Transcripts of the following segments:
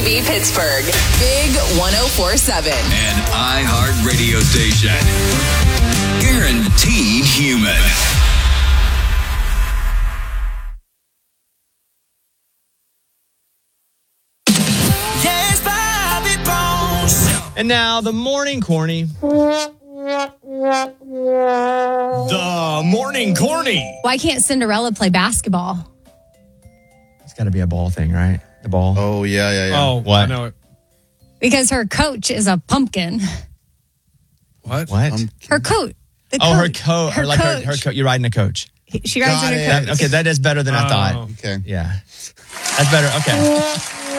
WDMV Pittsburgh. Big 104.7. An iHeart radio station. Guaranteed human. And now the morning corny. The morning corny. Why can't Cinderella play basketball? It's got to be a ball thing, right? The ball. Oh, yeah. Oh, What? I know it. Because her coach is a pumpkin. What? Her coat. Her coat. Her Like coach. her coat. You're riding a coach. She rides Got in it. her coach. Okay, that is better than I thought. Okay. Yeah. That's better. Okay.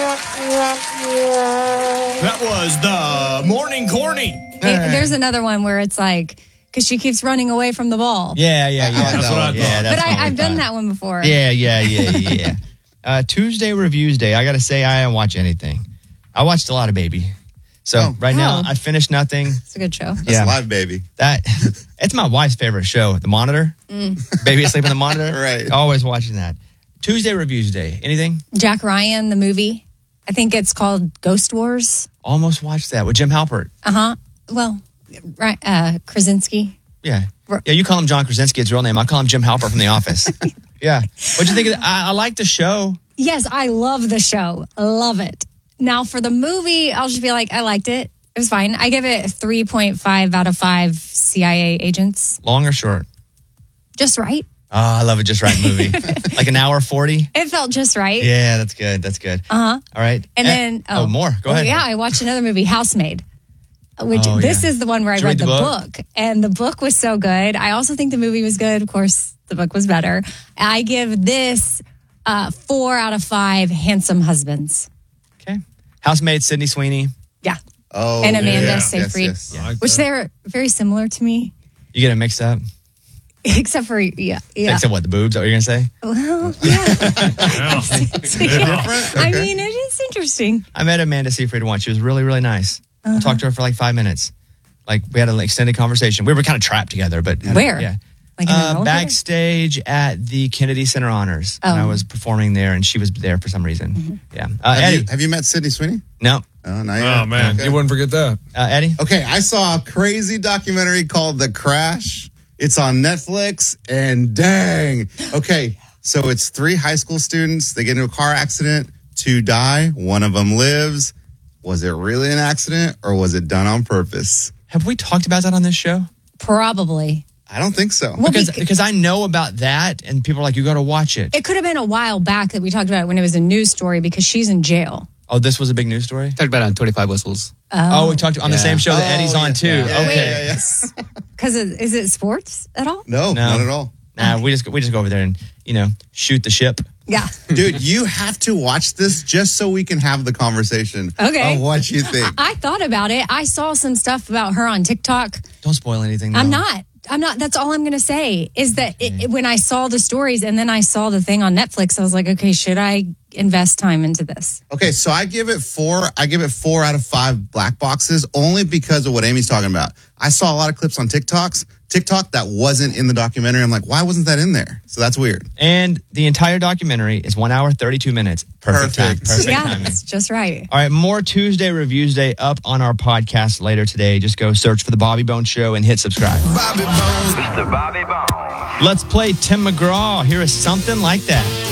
That was the morning corny. There's another one where it's like, because she keeps running away from the ball. Yeah. That's what I Yeah, But that's what we I've done thought. that one before. Yeah. Tuesday Reviews Day. I got to say, I didn't watch anything. I watched a lot of Baby. So right now, I finished nothing. It's a good show. That's live, baby. It's my wife's favorite show, The Monitor. Baby Asleep on the Monitor. Right. Always watching that. Tuesday Reviews Day. Anything? Jack Ryan, the movie. I think it's called Ghost Wars. Almost watched that with Jim Halpert. Well, Krasinski. Yeah. Yeah, you call him John Krasinski, it's his real name. I call him Jim Halpert from The Office. Yeah. What'd you think of that? I like the show. Yes, I love the show. I love it. Now, for the movie, I'll just be like, I liked it. It was fine. I give it 3.5 out of 5 CIA agents. Long or short? Just right. Oh, I love a Just Right movie. Like an hour 40? It felt just right. Yeah, that's good. All right. And then... more. Go ahead. Yeah, I watched another movie, Housemaid. Which this is the one where I Did you read read the the book. And the book was so good. I also think the movie was good. Of course, the book was better. I give this 4 out of 5 handsome husbands. Okay. Housemaid, Sydney Sweeney. Yeah. Oh, And Amanda yeah. Seyfried. Yes. Which they're very similar to me. You get it mixed up? Except for, yeah. Except what, the boobs? Is that what you're going to say? Well, yeah. Different? I Okay. mean, it is interesting. I met Amanda Seyfried once. She was really, really nice. I talked to her for like 5 minutes. Like, we had an extended conversation. We were kind of trapped together, but... Where? Yeah. Like in an elevator? Backstage at the Kennedy Center Honors. And I was performing there, and she was there for some reason. Yeah. Eddie. Have you met Sydney Sweeney? No. Oh, not yet. Oh, man. Okay. You wouldn't forget that. Eddie? Okay, I saw a crazy documentary called The Crash. It's on Netflix, and dang. Okay, so it's 3 high school students. They get into a car accident. 2 die. 1 of them lives. Was it really an accident, or was it done on purpose? Have we talked about that on this show? Probably. I don't think so. Well, Because I know about that, and people are like, you got to watch it. It could have been a while back that we talked about it when it was a news story because she's in jail. Oh, this was a big news story? Talked about it on 25 Whistles. Oh, we talked on the same show that Eddie's on, too. Yeah, Okay. yeah. Because is it sports at all? No, not at all. Nah, we just go over there and, shoot the ship. Yeah. Dude, you have to watch this just so we can have the conversation Okay. of what you think. I thought about it. I saw some stuff about her on TikTok. Don't spoil anything, though. I'm not. That's all I'm going to say is that when I saw the stories and then I saw the thing on Netflix, I was like, okay, should I invest time into this? Okay, so I give it 4 out of 5 black boxes only because of what Amy's talking about. I saw a lot of clips on TikTok that wasn't in the documentary. I'm like, why wasn't that in there? So that's weird. And the entire documentary is 1 hour, 32 minutes. Perfect time. Perfect Yeah, timing. that's just right. All right, more Tuesday Reviews Day up on our podcast later today. Just go search for The Bobby Bones Show and hit subscribe. Mr. Bobby Bones. Let's play Tim McGraw. Here is Something Like That.